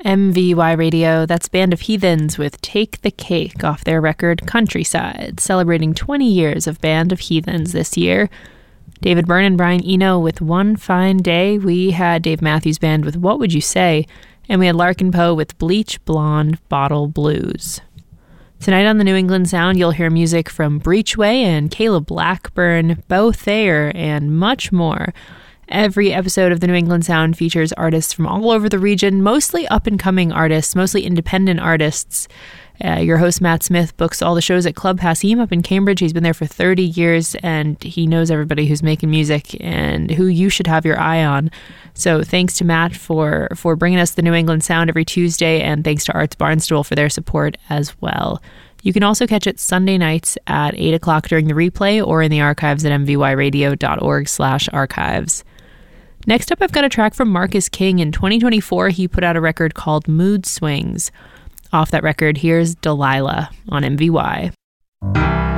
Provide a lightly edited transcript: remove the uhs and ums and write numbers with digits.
MVY Radio, that's Band of Heathens with Take the Cake off their record Countryside, celebrating 20 years of Band of Heathens this year. David Byrne and Brian Eno with One Fine Day. We had Dave Matthews Band with What Would You Say? And we had Larkin Poe with Bleach Blonde Bottle Blues. Tonight on the New England Sound, you'll hear music from Breachway and Caleb Blackburn, Beau Thayer, and much more. Every episode of the New England Sound features artists from all over the region, mostly up-and-coming artists, mostly independent artists. Your host, Matt Smith, books all the shows at Club Hassim up in Cambridge. He's been there for 30 years, and he knows everybody who's making music and who you should have your eye on. So thanks to Matt for bringing us the New England Sound every Tuesday, and thanks to Arts Barnstool for their support as well. You can also catch it Sunday nights at 8 o'clock during the replay or in the archives at mvyradio.org/archives. Next up, I've got a track from Marcus King. In 2024, he put out a record called Mood Swings. Off that record, here's Delilah on MVY.